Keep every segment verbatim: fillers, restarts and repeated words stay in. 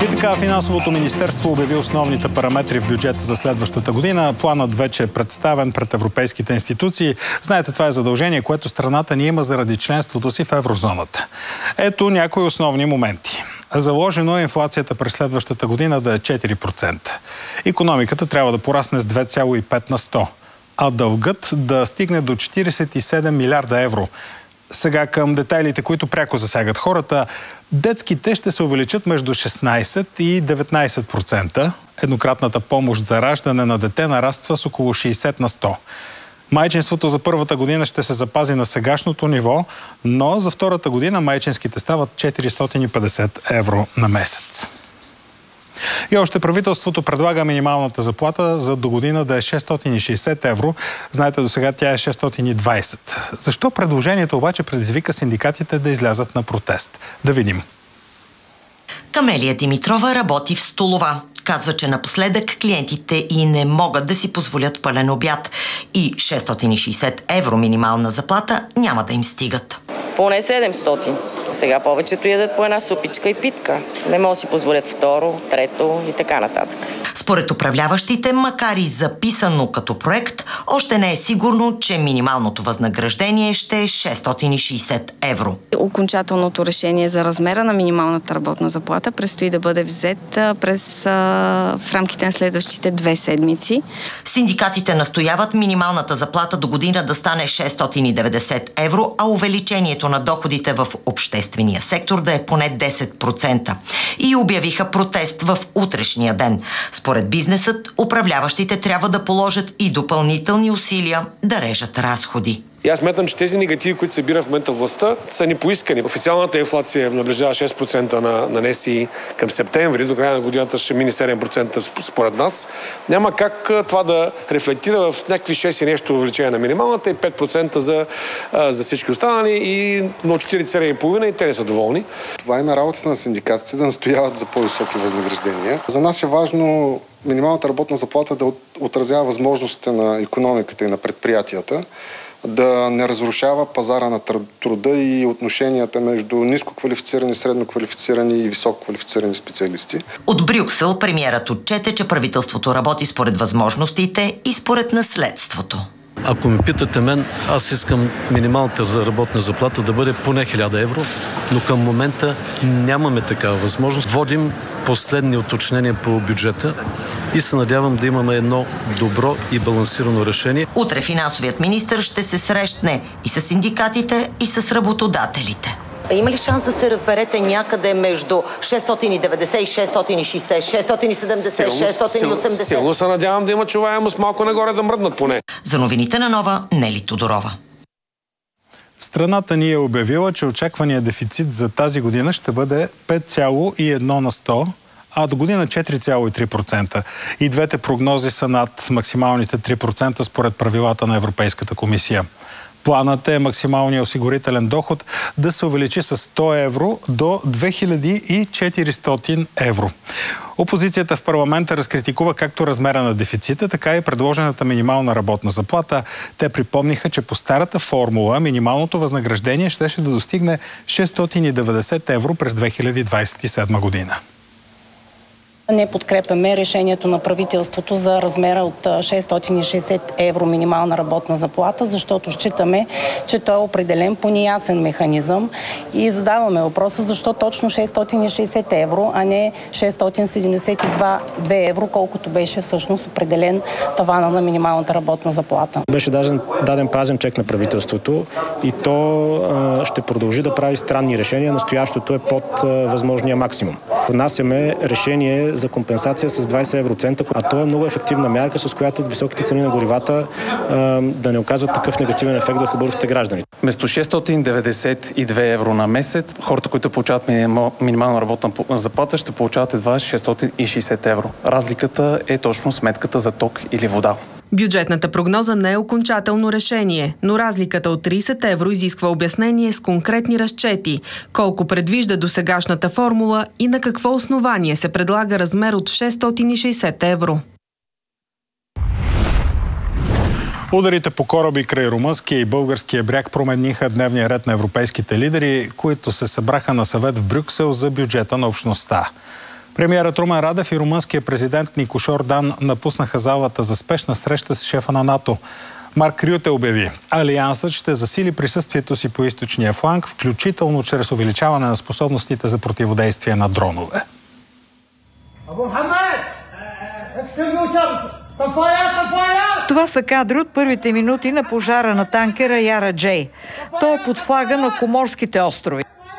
И така, финансовото министерство обяви основните параметри в бюджета за следващата година. Планът вече е представен пред европейските институции. Знаете, това е задължение, което страната ни има заради членството си в еврозоната. Ето някои основни моменти. Заложено е инфлацията през следващата година да е четири процента. Икономиката трябва да порасне с две цяло и пет на сто, а дългът да стигне до четиридесет и седем милиарда евро. Сега към детайлите, които пряко засягат хората. Детските ще се увеличат между шестнадесет и деветнадесет процента. Еднократната помощ за раждане на дете нараства с около шейсет на сто. Майчинството за първата година ще се запази на сегашното ниво, но за втората година майчинските стават четиристотин и петдесет евро на месец. И още правителството предлага минималната заплата за до година да е шестстотин и шейсет евро. Знаете, до сега тя е шестстотин и двадесет. Защо предложението обаче предизвика синдикатите да излязат на протест? Да видим. Камелия Димитрова работи в столова. Казва, че напоследък клиентите и не могат да си позволят пълен обяд. И шестстотин и шейсет евро минимална заплата няма да им стигат. Поне седемстотин. Сега повечето ядат по една супичка и питка. Не могат да си позволят второ, трето и така нататък. Според управляващите, макар и записано като проект, още не е сигурно, че минималното възнаграждение ще е шестстотин и шейсет евро. Окончателното решение за размера на минималната работна заплата предстои да бъде взет през, в рамките на следващите две седмици. Синдикатите настояват минималната заплата до година да стане шестстотин и деветдесет евро, а увеличението на доходите в обществения сектор да е поне десет процента. И обявиха протест в утрешния ден. Според бизнесът, управляващите трябва да положат и допълнителни усилия да режат разходи. И аз смятам, че тези негативи, които се събира в момента властта, са ни поискани. Официалната инфлация наближава шест процента на, на НСИ към септември. До края на годината ще мини седем процента според нас. Няма как това да рефлектира в някакви шест и нещо увеличение на минималната и пет процента за, за всички останали и на четиридесет и седем и половина и те не са доволни. Това има работата на синдикатите да настояват за по-високи възнаграждения. За нас е важно минималната работна заплата да отразява възможностите на икономиката и на предприятията, да не разрушава пазара на труда и отношенията между нискоквалифицирани, средноквалифицирани и висококвалифицирани специалисти. От Брюксел премиерът отчете, че правителството работи според възможностите и според наследството. Ако ме питате мен, аз искам минималната за работна заплата да бъде поне хиляда евро, но към момента нямаме такава възможност. Водим последни уточнения по бюджета и се надявам да имаме едно добро и балансирано решение. Утре финансовият министър ще се срещне и с синдикатите, и с работодателите. Има ли шанс да се разберете някъде между шестстотин и деветдесет и шестстотин и шейсет, шестстотин и седемдесет, шестстотин и осемдесет? Силно се надявам да има чуваемост малко нагоре да мръднат поне. За новините на Нова, Нели Тодорова. Страната ни е обявила, че очаквания дефицит за тази година ще бъде пет цяло и едно на сто, а до година четири цяло и три процента. И двете прогнози са над максималните три процента според правилата на Европейската комисия. Планът е максималният осигурителен доход да се увеличи с сто евро до две хиляди и четиристотин евро. Опозицията в парламента разкритикува както размера на дефицита, така и предложената минимална работна заплата. Те припомниха, че по старата формула минималното възнаграждение щеше да достигне шестстотин и деветдесет евро през две хиляди двадесет и седма година. Не подкрепяме решението на правителството за размера от шестстотин и шейсет евро минимална работна заплата, защото считаме, че той е определен по неясен механизъм и задаваме въпроса защо точно шестстотин и шейсет евро, а не шестстотин седемдесет и две евро, колкото беше всъщност определен тавана на минималната работна заплата. Беше даден, даден празен чек на правителството и то а, ще продължи да прави странни решения. Настоящото е под а, възможния максимум. Внасяме решение за компенсация с двадесет евроцента, а то е много ефективна мярка, с която високите цени на горивата а, да не оказват такъв негативен ефект върху българските граждани. Вместо шестстотин деветдесет и две евро на месец, хората, които получават минимална работна заплата, ще получават едва шестстотин и шейсет евро. Разликата е точно сметката за ток или вода. Бюджетната прогноза не е окончателно решение, но разликата от тридесет евро изисква обяснение с конкретни разчети, колко предвижда досегашната формула и на какво основание се предлага размер от шестстотин и шейсет евро. Ударите по кораби край румънския и българския бряг промениха дневния ред на европейските лидери, които се събраха на съвет в Брюксел за бюджета на общността. Премиерът Румен Радев и румънския президент Никош Ордан напуснаха залата за спешна среща с шефа на НАТО. Марк Рюте обяви: Алиансът ще засили присъствието си по източния фланг, включително чрез увеличаване на способностите за противодействие на дронове. Това са кадри от първите минути на пожара на танкера Яра Джей. Той е под флага на Коморските острови.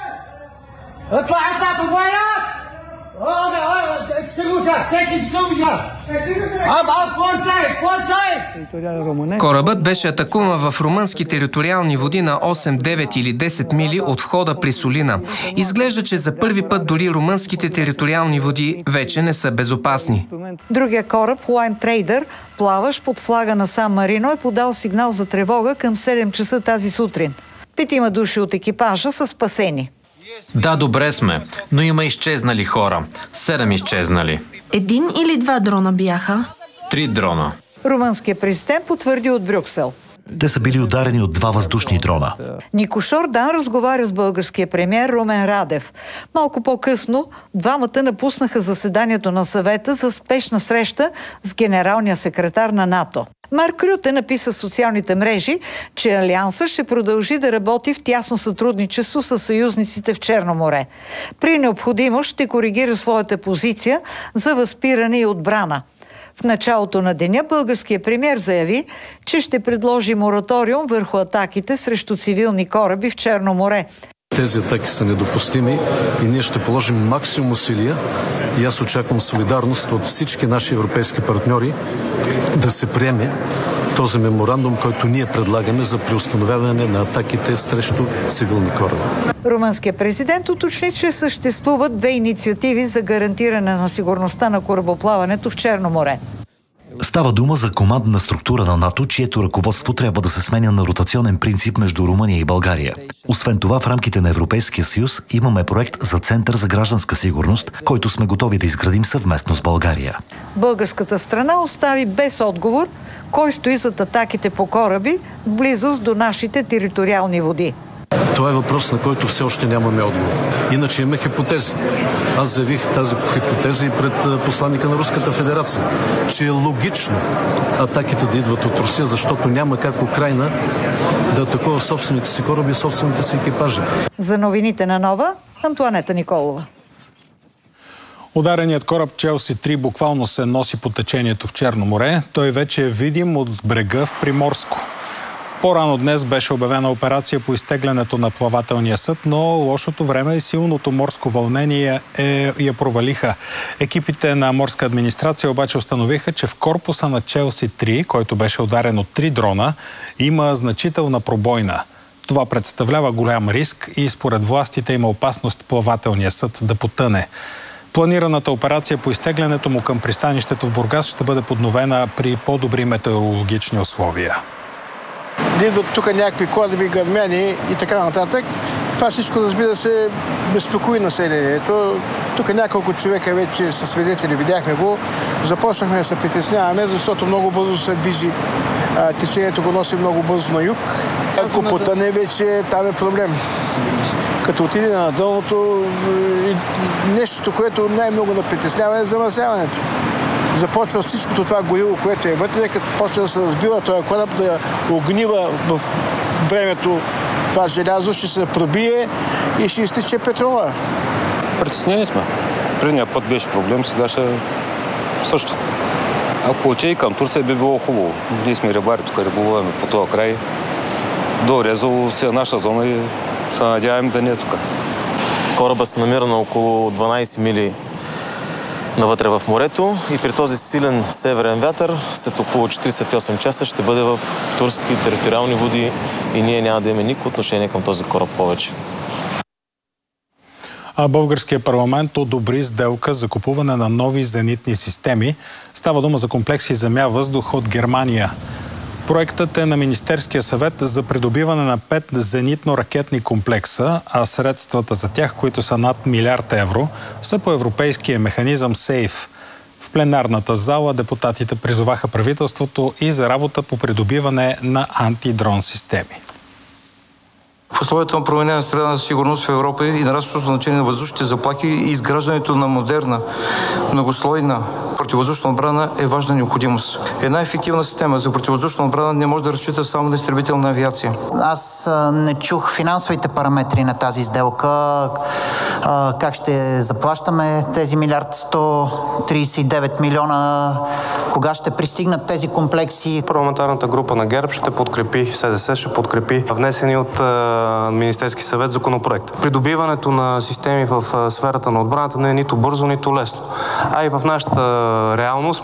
Корабът беше атакуван в румънски териториални води на осем, девет или десет мили от входа при Солина. Изглежда, че за първи път дори румънските териториални води вече не са безопасни. Другия кораб, Лайн Трейдър, плаващ под флага на Сан Марино, е подал сигнал за тревога към седем часа тази сутрин. Петима души от екипажа са спасени. Да, добре сме, но има изчезнали хора. Седем изчезнали. Един или два дрона бяха? Три дрона. Румънският президент потвърди от Брюксел. Те са били ударени от два въздушни дрона. Никош Ордан разговаря с българския премиер Румен Радев. Малко по-късно двамата напуснаха заседанието на съвета за спешна среща с генералния секретар на НАТО. Марк Рюте написа в социалните мрежи, че Алиансът ще продължи да работи в тясно сътрудничество с съюзниците в Черно море. При необходимост ще коригира своята позиция за възпиране и отбрана. В началото на деня българският премиер заяви, че ще предложи мораториум върху атаките срещу цивилни кораби в Черно море. Тези атаки са недопустими и ние ще положим максимум усилия и аз очаквам солидарност от всички наши европейски партньори да се приеме този меморандум, който ние предлагаме за преустановяване на атаките срещу цивилни кораби. Румънският президент уточни, че съществуват две инициативи за гарантиране на сигурността на корабоплаването в Черно море. Става дума за командна структура на НАТО, чието ръководство трябва да се сменя на ротационен принцип между Румъния и България. Освен това, в рамките на Европейския съюз имаме проект за Център за гражданска сигурност, който сме готови да изградим съвместно с България. Българската страна остави без отговор кой стои зад атаките по кораби в близост до нашите териториални води. Това е въпрос, на който все още нямаме отговор. Иначе имаме хипотези. Аз заявих тази хипотеза и пред посланника на Руската федерация, че е логично атаките да идват от Русия, защото няма как Украйна да атакува собствените си кораби и собствените си екипажи. За новините на Нова, Антуанета Николова. Удареният кораб Челси три буквално се носи по течението в Черно море. Той вече е видим от брега в Приморско. По-рано днес беше обявена операция по изтеглянето на плавателния съд, но лошото време и силното морско вълнение е, я провалиха. Екипите на морска администрация обаче установиха, че в корпуса на Челси три, който беше ударен от три дрона, има значителна пробойна. Това представлява голям риск и според властите има опасност плавателния съд да потъне. Планираната операция по изтеглянето му към пристанището в Бургас ще бъде подновена при по-добри метеорологични условия. Идват тук някакви кораби, гърмяни и така нататък. Това всичко, разбира се, безпокои населението. Тук няколко човека вече са свидетели, видяхме го. Започнахме да се притесняваме, защото много бързо се движи. Течението го носи много бързо на юг. Ако потъне, вече там е проблем. Като отиде на дъното, нещото, което най-много да притеснява е замърсяването. Започва всичкото това гориво, което е вътре, като почне да се разбива този кораб, да огнива в времето това желязо, ще се пробие и ще изтече петрола. Притеснени сме. Предния път беше проблем, сега ще също. Ако отиде към Турция, би било хубаво. Ние сме рибари, тук риболуваме по този край. До Резово си е наша зона и се надяваме да не е тук. Кораба се намира на около дванайсет мили навътре в морето и при този силен северен вятър след около четирийсет и осем часа ще бъде в турски териториални води и ние няма да имаме никакво отношение към този кораб повече. А българският парламент одобри сделка за купуване на нови зенитни системи. Става дума за комплекси земя-въздух от Германия. Проектът е на Министерския съвет за придобиване на пет зенитно-ракетни комплекса, а средствата за тях, които са над милиард евро, са по европейския механизъм СЕЙФ. В пленарната зала депутатите призоваха правителството и за работа по придобиване на антидрон системи. В условията на променена среда на сигурност в Европа и нарастващото значение на въздушните заплахи и изграждането на модерна, многослойна противовъздушна отбрана е важна необходимост. Една ефективна система за противовъздушна отбрана не може да разчита само на изтребителна авиация. Аз не чух финансовите параметри на тази сделка. Как ще заплащаме тези милиард сто тридесет и девет милиона? Кога ще пристигнат тези комплекси? Парламентарната група на ГЕРБ ще подкрепи, СДС ще подкрепи внесени от Министерски съвет законопроект. Придобиването на системи в сферата на отбраната не е нито бързо, нито лесно. А и в нашата реалност